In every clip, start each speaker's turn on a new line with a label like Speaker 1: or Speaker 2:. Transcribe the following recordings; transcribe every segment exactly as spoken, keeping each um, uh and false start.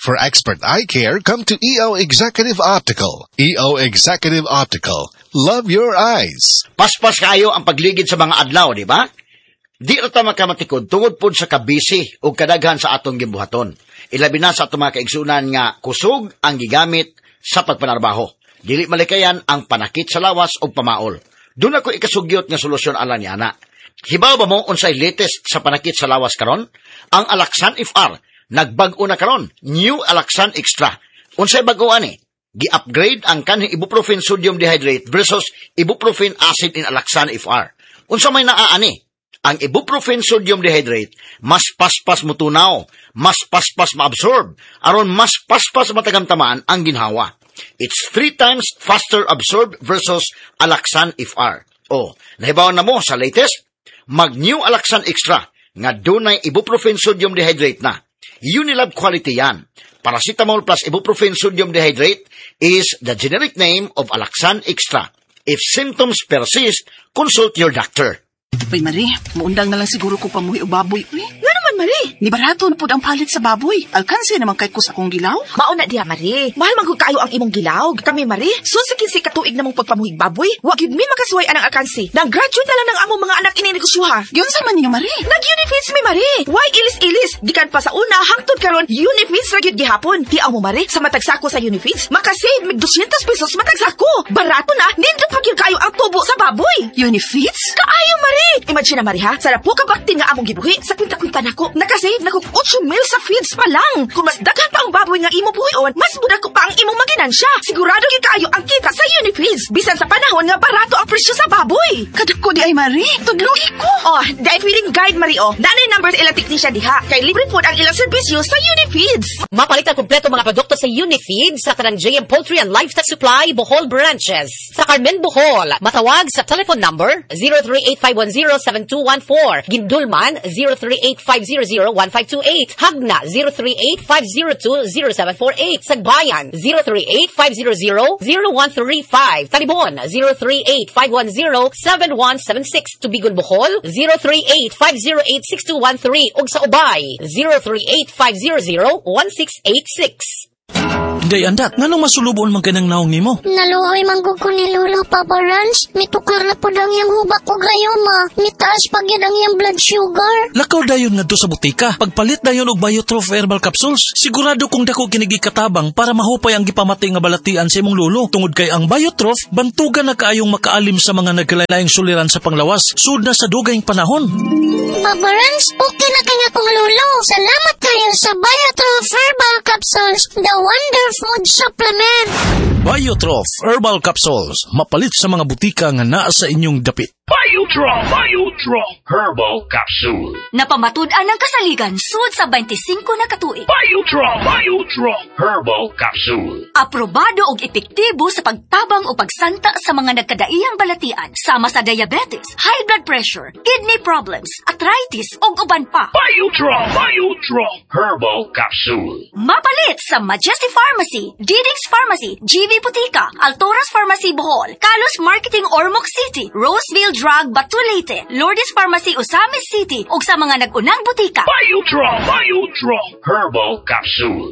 Speaker 1: For expert eye care, come to E O Executive Optical. E O Executive Optical. Love your eyes.
Speaker 2: Paspas kayo ang pagligid sa mga adlaw, di ba? Di rata makamatikod tungod pod sa kabisi o kadaghan sa atong gimbuhaton. Ilabi na sa atong mga kaigsunan nga kusog ang gigamit sa pagpanarbaho. Dili malikayan ang panakit sa lawas o pamaol. Doon ako ikasugyot nga solusyon ala ni ana. Hibaw ba mo unsay latest sa panakit sa lawas karon? Ang Alaxan F R. Nagbag-o na karon, New Alaxan Extra. Unsay bag-o ani? Gi-upgrade ang kanhing ibuprofen sodium dehydrate versus ibuprofen acid in Alaxan F R. Unsa may naa-ani? Ang ibuprofen sodium dehydrate, mas paspas mo tunaw, mas paspas ma-absorb, aron mas paspas matagamtamaan ang ginhawa. It's three times faster absorbed versus Alaxan F R. O, nahibaw na mo sa latest? Mag-New Alaxan Extra, nga dunay ibuprofen sodium dehydrate na. Unilab quality yan. Paracetamol plus ibuprofen sodium dehydrate is the generic name of Alaxan Extra. If symptoms persist, consult your doctor.
Speaker 3: Pay Marie, muundang na lang siguro ko pamuhi o baboy. Eh,
Speaker 4: nga naman, Marie.
Speaker 3: Ni barato na po ang palit sa baboy. Alkanse naman kay kus akong gilaw.
Speaker 4: Mauna diha, Marie. Mahal man kung kayo ang imong gilaw. Kami, Marie, susikin si katuig na mong pagpamuhig baboy. Wag yun mi makasuway anang alkanse. Nag-graduate na lang ng among mga anak ininegosyoha.
Speaker 3: Yun sa man niyo, Marie.
Speaker 4: Nag-Unifeeds mi, Marie. Why ilis-ilis? Gikan pa sa una, hangtod karon Unifeeds ra gyud gihapon. Di mo, Marie, sa matagsako sa Unifeeds, makasave mig two hundred pesos matagsako. Barato na, nindot pa gyud kayo ang tubo sa baboy.
Speaker 3: Unifeeds?
Speaker 4: Kaayo, Marie. Imagine na, Marie, ha? Sarap po kabaktin nga among gibuhi. Sa kwinta-kwinta nako, nakasave nako eight mil sa feeds pa lang. Kung mas daghan pa ang baboy nga imo buhion, mas muda ko pa ang imong maginansya. Sigurado gyud kayo ang kita sa Unifeeds. Bisan sa panahon nga barato ang presyo sa baboy.
Speaker 3: Kadako di ay, Marie. Tudluhi ko.
Speaker 4: Oh, dahil feeling guide, Marie, oh. Nanay numbers ilang technician diha. Kay libre po ang ilang serbisyo sa Unifeeds.
Speaker 5: Mapalit ang kompleto mga produkto sa Unifeeds sa tanang J M Poultry and Livestock Supply, Bohol branches. Sa Carmen, Bohol, matawag sa telephone number zero three eight five one zero seven two one four. Gindulman, zero three eight five zero zero one five two eight. Hagna, zero three eight five zero two zero seven four eight. Sagbayan, zero three eight five zero zero zero one three five. Talibon, zero three eight five one zero seven one seven six. Tubigon, Bohol, zero three eight five zero eight six two one three. Ug sa Ubay, zero three eight five zero zero one six eight six.
Speaker 6: Day andak, nganong masulubon man kanang naong nimo?
Speaker 7: Naluoy manggug ko ni Lolo, Papa Rans. Mitukar na po lang yung hubak ko gayoma. Mitaas pag yan ang yung blood sugar.
Speaker 6: Lakaw dayon nga do sa butika. Pagpalit dayon og Biotrof Herbal Capsules. Sigurado kung dako kinigi katabang para mahupay ang gipamati nga balatian sa imong lolo. Tungod kay ang Biotrof, bantugan na kaayong makaalim sa mga nagkalain suliran sa panglawas. Sud na sa dugayng panahon.
Speaker 7: Papa Rans, okay na kaya kong lolo. Salamat kayo sa Biotrof Herbal Capsules. The Wonder Food Supplement.
Speaker 6: Biotrof Herbal Capsules. Mapalit sa mga butika nga naa sa inyong dapit.
Speaker 8: Biotrof, Biotrof Herbal Capsule.
Speaker 9: Napamatud-an ang kasaligan sud sa twenty-five na katuig.
Speaker 8: Biotrof, Biotrof Herbal Capsule.
Speaker 9: Aprobado og epektibo sa pagtabang o pagsanta sa mga nagkadaiyang balatian sama sa diabetes, high blood pressure, kidney problems, arthritis ug uban pa.
Speaker 8: Biotrof, Biotrof Herbal Capsule.
Speaker 9: Mapalit sa Majesty Pharmacy, Diding's Pharmacy, G V Putika, Altoras Pharmacy Bohol, Kalos Marketing Ormoc City, Roseville Drug Batulite, Lourdes Pharmacy Osamis City ug sa mga nag-unang butika.
Speaker 8: Biotrof, Biotrof Herbal Capsule.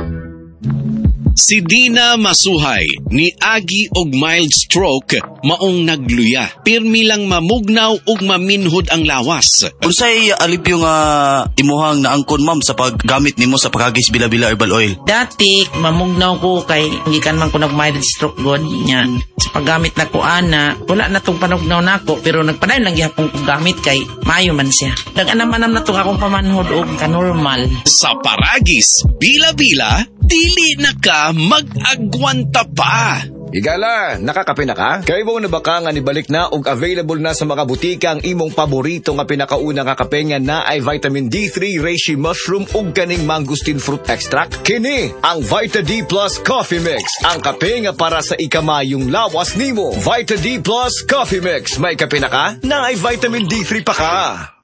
Speaker 10: Si Dina Masuhay ni agi og mild stroke maong nagluya. Pirmi lang mamugnaw ug maminhod ang lawas.
Speaker 11: Unsay alipyo nga imuhang naangkon ma'am sa paggamit nimo sa pagagis bila-bila herbal oil?
Speaker 12: Dati mamugnaw ko kay gikan man ko nag mild stroke gon nya. Sa paggamit na ko ana, wala na tong panugnaw nako pero nagpadayon lang gyapon ko gamit kay maayo man siya. Dag-anam-anam na tong akong pamanhod og ka-normal.
Speaker 10: Sa paragis bila-bila dili na ka mag-agwanta pa.
Speaker 13: Igala, nakakape na ka? Kaya mo na ba ka nga nibalik na og available na sa mga butika ang imong paborito nga pinakauna nga kape nga na ay vitamin D three, reishi mushroom ug kaning mangosteen fruit extract? Kini ang Vita D Plus Coffee Mix, ang kape nga para sa ikamayong lawas nimo. Vita D Plus Coffee Mix, may kape na ka? Na ay vitamin D three pa ka.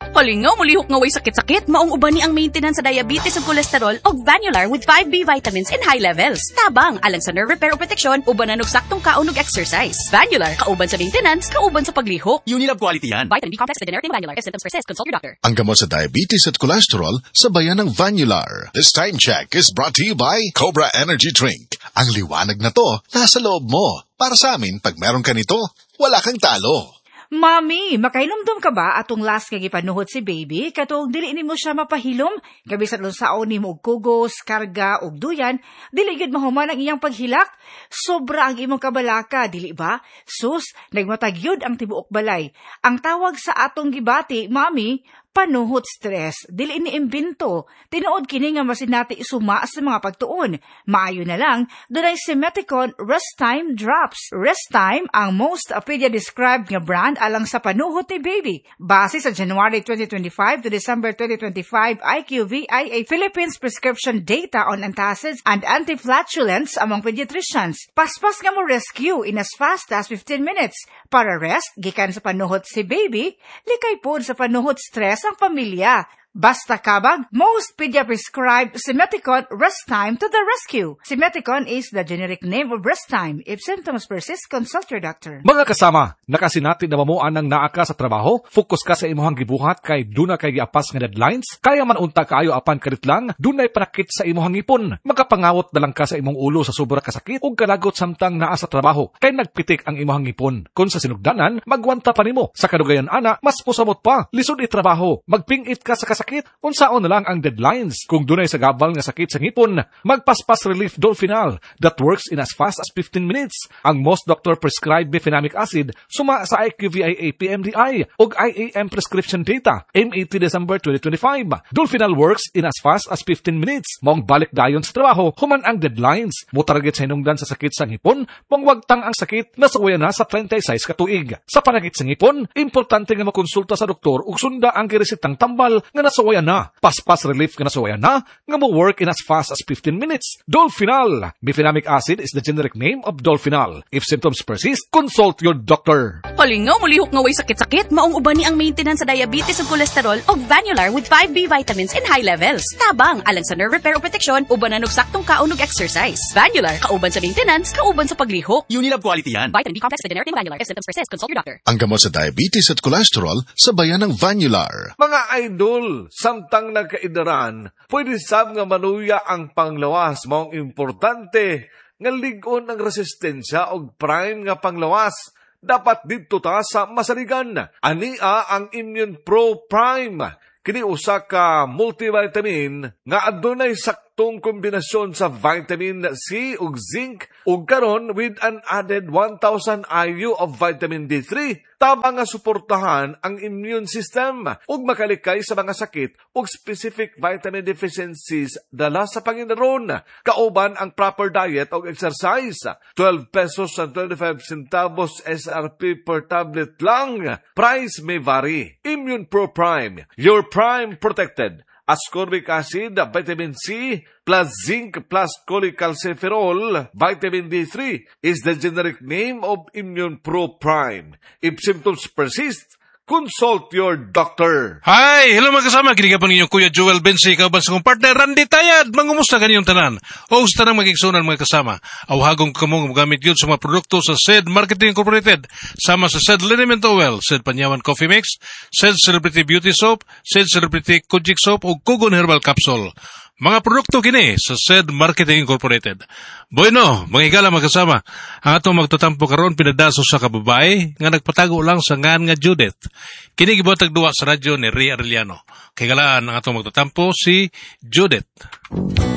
Speaker 3: Palingaw, mulihok nga way sakit-sakit. Maong uban ni ang maintenance sa diabetes ug kolesterol og Vanular with five B vitamins in high levels. Tabang alang sa nerve repair o protection, ubanan og saktong kaon ug exercise. Vanular, kauban sa maintenance, kauban sa paglihok.
Speaker 11: Unilab quality yan.
Speaker 3: Vitamin B complex with generic name Vanular. If symptoms persist, consult your doctor.
Speaker 1: Ang gamot sa diabetes at cholesterol sa bayan ng Vanular. This time check is brought to you by Cobra Energy Drink. Ang liwanag na to, nasa loob mo. Para sa amin, pag meron ka nito, wala kang talo.
Speaker 14: Mami, makailumdum ka ba atong last kag ipanuhot si baby? Katong dili nimo siya mapahilom, gabi sa lunsaon nimo og kugos, karga og duyan, dili gyud mahuman ang iyang paghilak. Sobra ang imong kabalaka, dili ba? Sus, nagmatag yun ang tibuok balay. Ang tawag sa atong gibati, mami, panuhot stress, dili ni imbento. Tinuod kini nga masinati isuma sa mga pagtuon. Maayo na lang, dunay Simeticon Rest Time Drops. Rest Time ang most appedia described nga brand alang sa panuhot ni baby. Base sa January twenty twenty-five to December twenty twenty-five I Q V I A Philippines prescription data on antacids and antiflatulence among pediatricians. Paspas nga mo rescue in as fast as fifteen minutes. Para rest, gikan sa panuhot si baby, likay pod sa panuhot stress ang pamilya. Basta kabag, most pedia prescribed Simeticon Rest Time to the rescue. Simeticon is the generic name of Rest Time. If symptoms persist, consult your doctor.
Speaker 15: Mga kasama, nakasinati na mamuan ang naaka sa trabaho, focus ka sa imuhang gibuhat kay duna kay giapas nga deadlines, kaya man unta kaayo apan karit lang, dunay panakit sa imuhang ipon. Magapangawot na lang ka sa imong ulo sa sobra kasakit ug kalagot samtang naa sa trabaho, kay nagpitik ang imuhang ipon. Kung sa sinugdanan, magwanta pa nimo. Sa kadugayan ana, mas pusamot pa, lisod itrabaho, magpingit ka sa kasakit. Unsaon na lang ang deadlines. Kung dunay sa gabal nga sakit sa ngipon, magpaspas relief Dolfinal that works in as fast as fifteen minutes. Ang most doctor prescribed bifenamic acid suma sa I Q V I A P M D I ug I A M prescription data M eighteen December twenty twenty-five. Dolfinal works in as fast as fifteen minutes. Maong balik dayon sa trabaho human ang deadlines. Mutarget sa hinungdan sa sakit sa ngipon, pangwagtang ang sakit nasawayan na sa thirty-six ka tuig. Sa panakit sa ngipon, importante nga makonsulta sa doktor ug sunda ang giresitang tambal nga nasawayan na. Paspas relief nga nasawayan na nga mo work in as fast as fifteen minutes. Dolfinal. Bifenamic acid is the generic name of Dolfinal. If symptoms persist, consult your doctor.
Speaker 3: Palingaw, mulihok nga way sakit-sakit. Maong uban ni ang maintenance sa diabetes ug kolesterol og Vanular with five B vitamins in high levels. Tabang alang sa nerve repair o protection, ubanan og saktong kaon ug exercise. Vanular, kauban sa maintenance, kauban sa paglihok.
Speaker 11: Unilab quality yan.
Speaker 3: Vitamin B complex with generic name Vanular. If symptoms persist, consult your doctor.
Speaker 1: Ang gamot sa diabetes at cholesterol sa bayan ng Vanular.
Speaker 15: Mga idol, samtang nagkaidaran, pwede sab nga manuya ang panglawas. Maong importante nga ligon ang resistensya og prime nga panglawas. Dapat dito ta sa masaligan. Ania ang Immune Pro Prime. Kini usa ka multivitamin nga adunay saktong kombinasyon sa vitamin C ug zinc ug karon with an added one thousand I U of vitamin D three. Tabang nga suportahan ang immune system ug makalikay sa mga sakit ug specific vitamin deficiencies dala sa Panginoon. Kauban ang proper diet ug exercise. twelve pesos and twenty-five centavos S R P per tablet lang. Price may vary. Immune Pro Prime. Your Prime protected. Ascorbic acid, vitamin C, plus zinc, plus cholecalciferol, vitamin D three is the generic name of Immune Pro Prime. If symptoms persist, consult your doctor.
Speaker 16: Hi! Hello mga kasama. Kinigapan ninyo Kuya Joel Bensi, kauban sa kong partner Randy Tayad. Mangumusta kaniyong tanan. O sa tanang magigsunan mga kasama. Awhagong kamong gamit yun sa mga produkto sa S E D Marketing Incorporated. Sama sa S E D Liniment Oil, S E D Panyawan Coffee Mix, S E D Celebrity Beauty Soap, S E D Celebrity Kojic Soap o Kugon Herbal Capsule. Mga produkto kini sa S E D Marketing Incorporated. Bueno, mga higala mga kasama, ang atong magtatampo karon pinadaso sa kababay nga nagpatago lang sa ngan nga Judith. Kini gibuhatag duwa sa radyo ni Ray Arellano. Kay galaan ang atong magtatampo si Judith.